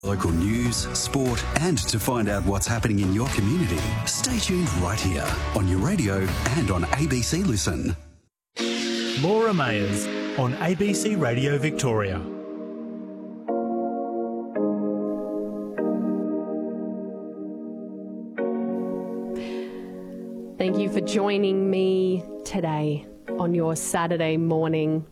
Local news, sport, and to find out what's happening in your community, stay tuned right here on your radio and on ABC Listen. Laura Mayers on ABC Radio Victoria. Thank you for joining me today on your Saturday morning,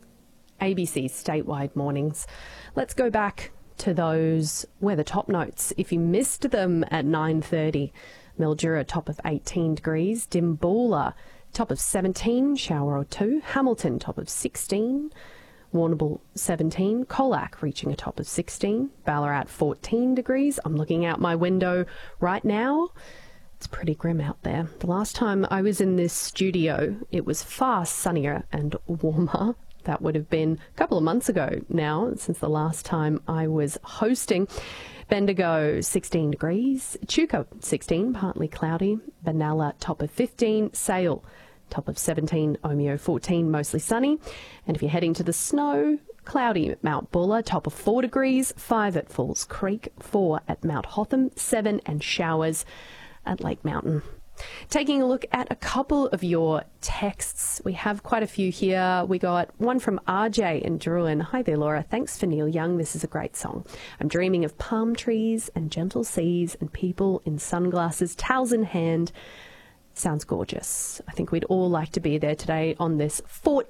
ABC statewide mornings. Let's go back to those weather top notes. If you missed them at 9:30, Mildura top of 18 degrees, Dimboola top of 17, shower or two, Hamilton top of 16, Warrnambool 17, Colac reaching a top of 16, Ballarat 14 degrees. I'm looking out my window right now. It's pretty grim out there. The last time I was in this studio, it was far sunnier and warmer. That would have been a couple of months ago now, since the last time I was hosting. Bendigo, 16 degrees. Echuca, 16, partly cloudy. Benalla, top of 15. Sale, top of 17. Omeo, 14, mostly sunny. And if you're heading to the snow, cloudy at Mount Buller, top of 4 degrees. 5 at Falls Creek. 4 at Mount Hotham. 7 and showers at Lake Mountain. Taking a look at a couple of your texts. We have quite a few here. We got one from RJ in Druin. Hi there, Laura. Thanks for Neil Young. This is a great song. I'm dreaming of palm trees and gentle seas and people in sunglasses, towels in hand. Sounds gorgeous. I think we'd all like to be there today on this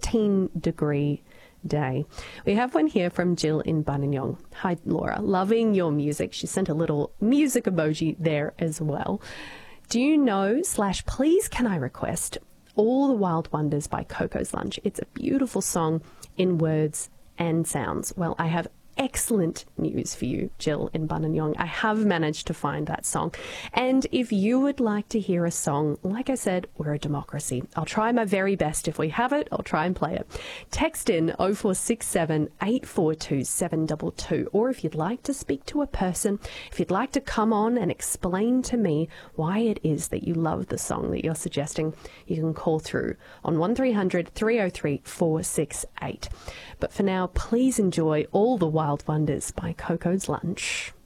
14-degree day. We have one here from Jill in Buninyong. Hi, Laura. Loving your music. She sent a little music emoji there as well. Do you know / please can I request All the Wild Wonders by Coco's Lunch? It's a beautiful song in words and sounds. Well, I have excellent news for you, Jill in Buninyong. I have managed to find that song. And if you would like to hear a song, like I said, we're a democracy. I'll try my very best. If we have it, I'll try and play it. Text in 0467 842 722. Or if you'd like to speak to a person, if you'd like to come on and explain to me why it is that you love the song that you're suggesting, you can call through on 1300 303 468. But for now, please enjoy All the Wild Wonders by Coco's Lunch.